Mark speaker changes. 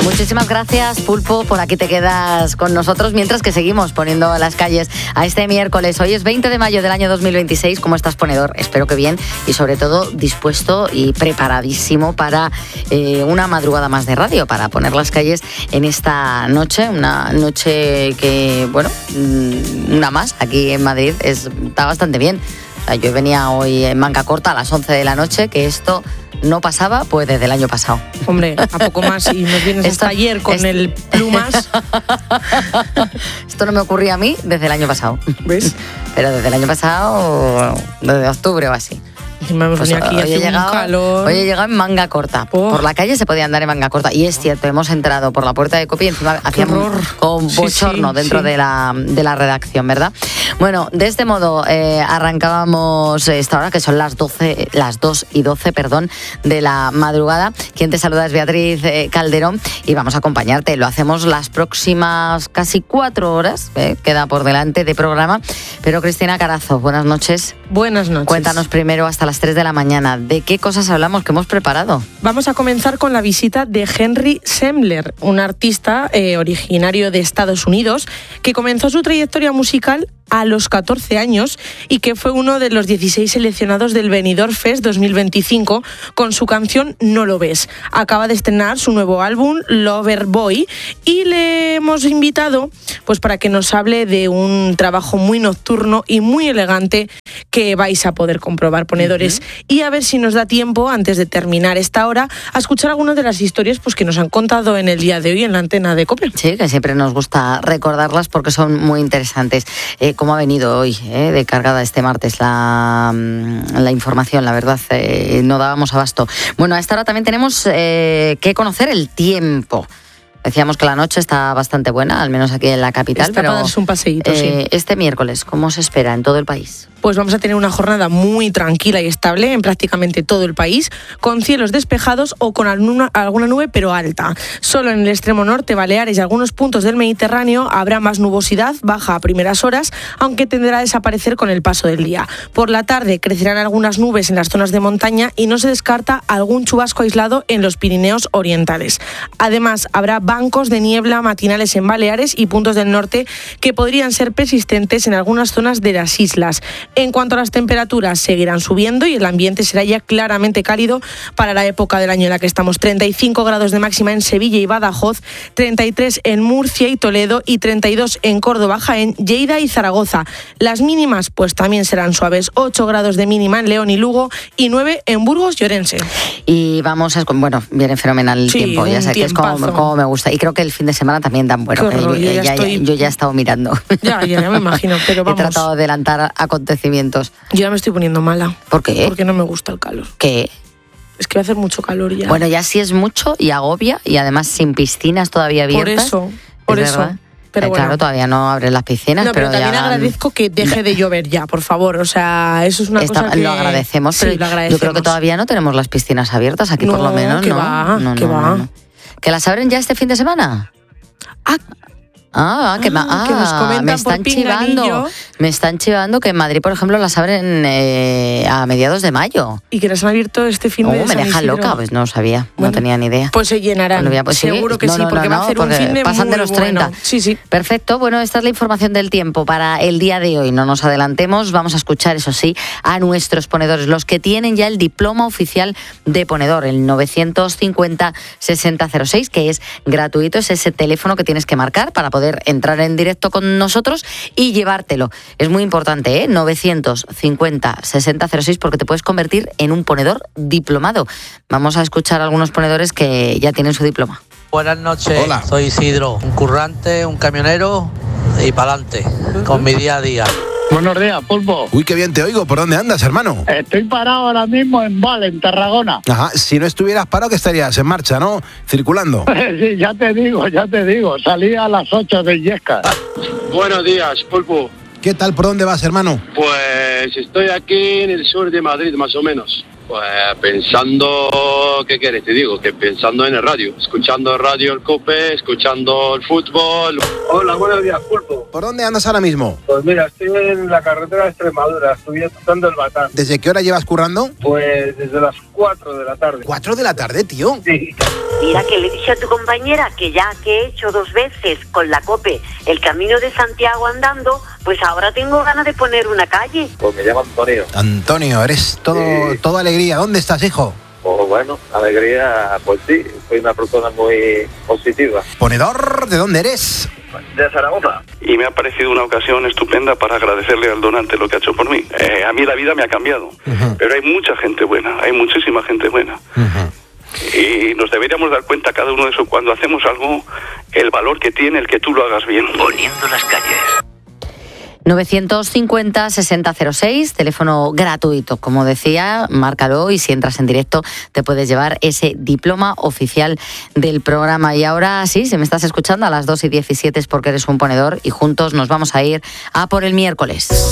Speaker 1: Muchísimas gracias, Pulpo, por aquí te quedas con nosotros mientras que seguimos poniendo las calles a este miércoles. Hoy es 20 de mayo del año 2026. ¿Cómo estás, ponedor? Espero que bien y sobre todo dispuesto y preparadísimo para una madrugada más de radio, para poner las calles en esta noche, una noche que, bueno, una más aquí en Madrid está bastante bien. O sea, yo venía hoy en manga corta a las 11 de la noche, que esto no pasaba pues desde el año pasado.
Speaker 2: Hombre, a poco más y nos vienes hasta ayer con el plumas.
Speaker 1: Esto no me ocurría a mí desde el año pasado.
Speaker 2: ¿Ves?
Speaker 1: Pero desde el año pasado, desde octubre o así.
Speaker 2: Pues aquí
Speaker 1: hoy he llegado en manga corta. Por la calle se podía andar en manga corta. Y es cierto, hemos entrado por la puerta de Copi y encima hacía con bochorno dentro de la redacción, ¿verdad? Bueno, de este modo arrancábamos esta hora, que son las 2:12, de la madrugada. Quien te saluda es Beatriz Calderón y vamos a acompañarte. Lo hacemos las próximas casi 4 horas, queda por delante de programa. Pero Cristina Carazo, buenas noches.
Speaker 2: Buenas noches.
Speaker 1: Cuéntanos primero hasta las 3 de la mañana. ¿De qué cosas hablamos que hemos preparado?
Speaker 2: Vamos a comenzar con la visita de Henry Sembler, un artista originario de Estados Unidos que comenzó su trayectoria musical a los 14 años y que fue uno de los 16 seleccionados del Benidorm Fest 2025 con su canción No lo ves. Acaba de estrenar su nuevo álbum Lover Boy y le hemos invitado pues para que nos hable de un trabajo muy nocturno y muy elegante que vais a poder comprobar, ponedores. Y a ver si nos da tiempo, antes de terminar esta hora, a escuchar algunas de las historias pues que nos han contado en el día de hoy en la antena de COPE.
Speaker 1: Sí, que siempre nos gusta recordarlas porque son muy interesantes. ¿Cómo ha venido hoy de cargada este martes la información? La verdad, no dábamos abasto. Bueno, a esta hora también tenemos que conocer el tiempo. Decíamos que la noche está bastante buena, al menos aquí en la capital.
Speaker 2: Está
Speaker 1: pero
Speaker 2: para darse un paseíto, sí.
Speaker 1: Este miércoles, ¿cómo se espera en todo el país?
Speaker 2: Pues vamos a tener una jornada muy tranquila y estable en prácticamente todo el país, con cielos despejados o con alguna nube pero alta. Solo en el extremo norte, Baleares y algunos puntos del Mediterráneo habrá más nubosidad, baja a primeras horas, aunque tenderá a desaparecer con el paso del día. Por la tarde crecerán algunas nubes en las zonas de montaña y no se descarta algún chubasco aislado en los Pirineos orientales. Además, habrá bancos de niebla matinales en Baleares y puntos del norte que podrían ser persistentes en algunas zonas de las islas. En cuanto a las temperaturas, seguirán subiendo y el ambiente será ya claramente cálido para la época del año en la que estamos. 35 grados de máxima en Sevilla y Badajoz, 33 en Murcia y Toledo y 32 en Córdoba, Jaén, Lleida y Zaragoza. Las mínimas pues también serán suaves, 8 grados de mínima en León y Lugo y 9 en Burgos y Orense.
Speaker 1: Y vamos a... Bueno, viene fenomenal el tiempo, ya sabes que es como me gusta. Y creo que el fin de semana también tan bueno.
Speaker 2: Yo
Speaker 1: ya he estado mirando.
Speaker 2: Ya me imagino, pero vamos.
Speaker 1: He tratado de adelantar acontecimientos.
Speaker 2: Yo ya me estoy poniendo mala.
Speaker 1: ¿Por qué?
Speaker 2: Porque no me gusta el calor.
Speaker 1: ¿Qué?
Speaker 2: Es que va a hacer mucho calor ya.
Speaker 1: Bueno, ya sí es mucho y agobia y además sin piscinas todavía abiertas.
Speaker 2: Por eso. Pero bueno.
Speaker 1: Claro, todavía no abren las piscinas.
Speaker 2: No, pero también agradezco que deje de llover ya, por favor. O sea, eso es una cosa que...
Speaker 1: Lo agradecemos, pero
Speaker 2: sí, lo agradecemos.
Speaker 1: Yo creo que todavía no tenemos las piscinas abiertas aquí, por lo menos.
Speaker 2: ¿Qué va?
Speaker 1: No. ¿Que las abren ya este fin de semana? Que nos comentan me están chivando que en Madrid, por ejemplo, las abren a mediados de mayo.
Speaker 2: Y que las han abierto este fin de semana.
Speaker 1: Me dejan loca, pues no sabía, no tenía ni idea.
Speaker 2: Pues se llenarán, seguro que sí, porque va a hacer un fin de
Speaker 1: pasan
Speaker 2: muy
Speaker 1: de los 30.
Speaker 2: Bueno. Sí.
Speaker 1: Perfecto, bueno, esta es la información del tiempo para el día de hoy. No nos adelantemos, vamos a escuchar, eso sí, a nuestros ponedores, los que tienen ya el diploma oficial de ponedor, el 950-6006, que es gratuito, es ese teléfono que tienes que marcar para poder entrar en directo con nosotros y llevártelo. Es muy importante, 950-6006, porque te puedes convertir en un ponedor diplomado. Vamos a escuchar a algunos ponedores que ya tienen su diploma.
Speaker 3: Buenas noches.
Speaker 4: Hola.
Speaker 3: Soy Isidro, un currante, un camionero y pa'lante con mi día a día.
Speaker 5: Buenos días, Pulpo.
Speaker 4: Uy, qué bien te oigo. ¿Por dónde andas, hermano?
Speaker 5: Estoy parado ahora mismo en Val, en Tarragona.
Speaker 4: Ajá, si no estuvieras parado, que estarías en marcha, ¿no? Circulando.
Speaker 5: Sí, ya te digo. Salí a las 8 de Illescas.
Speaker 6: Buenos días, Pulpo.
Speaker 4: ¿Qué tal? ¿Por dónde vas, hermano?
Speaker 6: Pues estoy aquí en el sur de Madrid, más o menos. Pues pensando, ¿qué quieres? Te digo, que pensando en el radio. Escuchando el radio, el COPE, escuchando el fútbol. Hola, buenos días, Pulpo.
Speaker 4: ¿Por dónde andas ahora mismo?
Speaker 7: Pues mira, estoy en la carretera de Extremadura, estoy disfrutando el Batán.
Speaker 4: ¿Desde qué hora llevas currando?
Speaker 7: Pues desde las 4 de la tarde.
Speaker 4: ¿4 de la tarde, tío?
Speaker 7: Sí.
Speaker 8: Mira que le he dicho a tu compañera que ya que he hecho 2 veces con la COPE el Camino de Santiago andando, pues ahora tengo ganas de poner una calle.
Speaker 7: Pues me llamo Antonio.
Speaker 4: Antonio, eres todo alegría. ¿Dónde estás, hijo?
Speaker 7: Pues bueno, alegría, pues sí, soy una persona muy positiva.
Speaker 4: Ponedor, ¿de dónde eres?
Speaker 7: De Zaragoza.
Speaker 9: Y me ha parecido una ocasión estupenda para agradecerle al donante lo que ha hecho por mí. A mí la vida me ha cambiado, pero hay mucha gente buena, hay muchísima gente buena. Y nos deberíamos dar cuenta cada uno de eso cuando hacemos algo, el valor que tiene el que tú lo hagas bien.
Speaker 10: Poniendo las calles.
Speaker 1: 950-6006, teléfono gratuito. Como decía, márcalo y si entras en directo te puedes llevar ese diploma oficial del programa. Y ahora sí, si me estás escuchando a las 2:17 es porque eres un ponedor y juntos nos vamos a ir a por el miércoles.